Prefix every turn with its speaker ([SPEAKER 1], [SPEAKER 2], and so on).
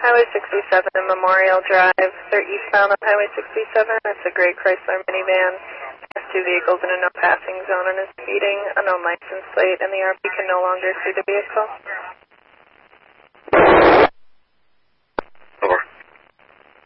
[SPEAKER 1] Highway 67 and Memorial Drive. They're eastbound on Highway 67. It's a gray Chrysler minivan. Has two vehicles in a no passing zone and is speeding. Unknown license plate, and the RP can no longer see the vehicle.